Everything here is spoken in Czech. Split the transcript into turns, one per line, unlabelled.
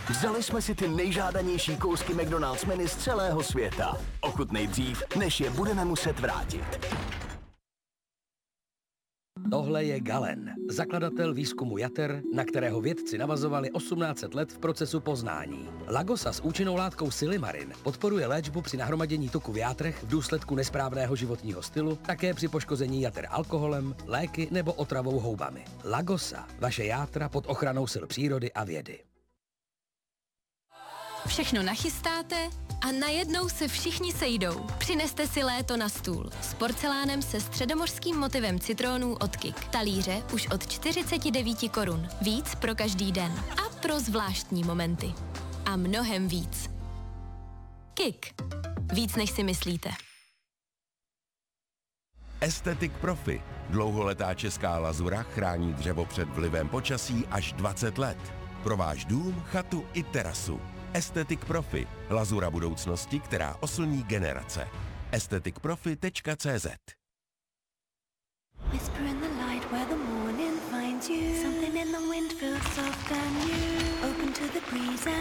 Vzali jsme si ty nejžádanější kousky McDonald's menu z celého světa. Ochutnej dřív, než je budeme muset vrátit.
Tohle je Galen, zakladatel výzkumu jater, na kterého vědci navazovali 1800 let v procesu poznání. Lagosa s účinnou látkou silimarin podporuje léčbu při nahromadění tuku v játrech v důsledku nesprávného životního stylu, také při poškození jater alkoholem, léky nebo otravou houbami. Lagosa, vaše játra pod ochranou sil přírody a vědy.
Všechno nachystáte a najednou se všichni sejdou. Přineste si léto na stůl s porcelánem se středomořským motivem citrónů od Kik. Talíře už od 49 korun. Víc pro každý den a pro zvláštní momenty. A mnohem víc. Kik. Víc než si myslíte.
Aesthetic Profi. Dlouholetá česká lazura chrání dřevo před vlivem počasí až 20 let. Pro váš dům, chatu i terasu. Aesthetic Profi. Lazura budoucnosti, která oslní generace. aestheticprofi.cz